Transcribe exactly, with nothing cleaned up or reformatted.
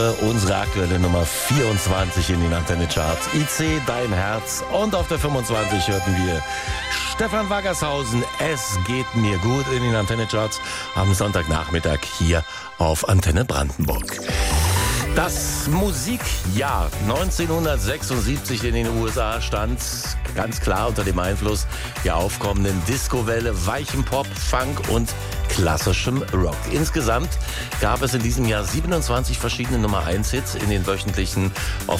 Unsere aktuelle Nummer vierundzwanzig in den Antenne-Charts. I C, Dein Herz. Und auf der fünfundzwanzig hörten wir Stefan Waggershausen. Es geht mir gut in den Antenne-Charts am Sonntagnachmittag hier auf Antenne Brandenburg. Das Musikjahr neunzehnhundertsechsundsiebzig in den U S A stand ganz klar unter dem Einfluss der aufkommenden Disco-Welle, weichem Pop, Funk und klassischem Rock. Insgesamt gab es in diesem Jahr siebenundzwanzig verschiedene Nummer eins Hits in den wöchentlichen